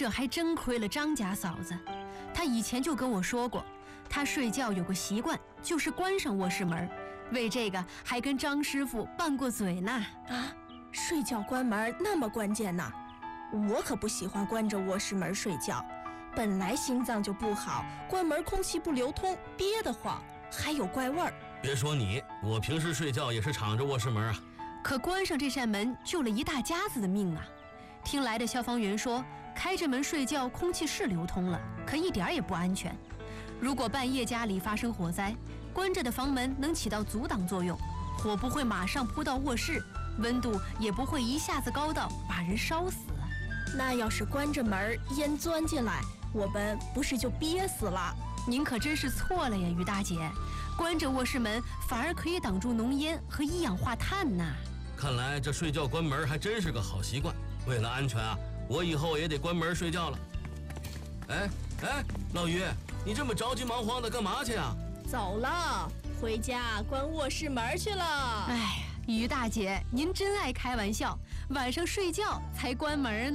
这还真亏了张家嫂子，她以前就跟我说过，她睡觉有个习惯，就是关上卧室门，为这个还跟张师傅拌过嘴呢。 啊，睡觉关门那么关键呢？我可不喜欢关着卧室门睡觉，本来心脏就不好，关门空气不流通，憋得慌，还有怪味儿。 别说你，我平时睡觉也是敞着卧室门啊。 可关上这扇门救了一大家子的命啊！听来的消防员说，开着门睡觉空气是流通了，可一点也不安全。如果半夜家里发生火灾，关着的房门能起到阻挡作用，火不会马上扑到卧室，温度也不会一下子高到把人烧死。 那要是关着门，烟钻进来，我们不是就憋死了？ 您可真是错了呀，于大姐，关着卧室门反而可以挡住浓烟和一氧化碳呢。 看来这睡觉关门还真是个好习惯。为了安全啊，我以后也得关门睡觉了。哎，老于，你这么着急忙慌的干嘛去啊？ 走了，回家关卧室门去了。 哎呀，于大姐，您真爱开玩笑，晚上睡觉才关门呢。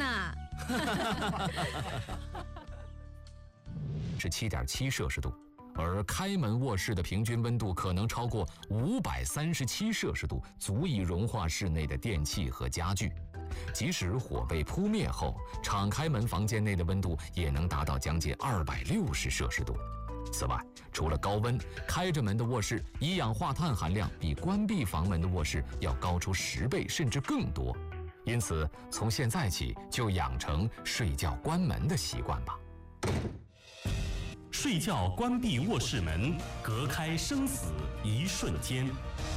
是7.7摄氏度，而开门卧室的平均温度可能超过537摄氏度，足以融化室内的电器和家具。即使火被扑灭后，敞开门房间内的温度也能达到将近260摄氏度。此外，除了高温，开着门的卧室一氧化碳含量比关闭房门的卧室要高出10倍甚至更多。因此，从现在起就养成睡觉关门的习惯吧。 睡觉关闭卧室门，隔开生死一瞬间。